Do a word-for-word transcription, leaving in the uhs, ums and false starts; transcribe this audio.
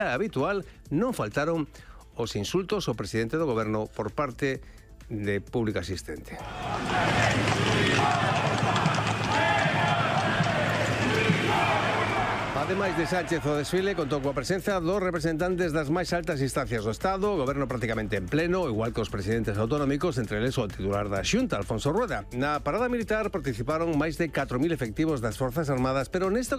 habitual, non faltaron os insultos ao presidente do goberno por parte de público asistente. Ademais de Sánchez, o desfile contou coa presenza dos representantes das máis altas instancias do Estado, o goberno prácticamente en pleno, igual que os presidentes autonómicos, entre eles o titular da Xunta, Alfonso Rueda. Na parada militar participaron máis de catro mil efectivos das Forzas Armadas, pero nesta